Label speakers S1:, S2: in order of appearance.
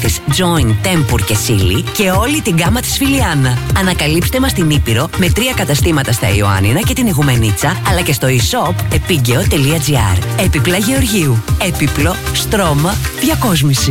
S1: της Join, Tempur και Silly και όλη την γκάμα της Φιλιάνα. Ανακαλύψτε μας την Ήπειρο με 3 καταστήματα στα Ιωάννινα και την Ιγουμενίτσα, αλλά και στο e-shop epigeo.gr. Έπιπλα Γεωργίου. Έπιπλο, στρώμα, διακόσμηση.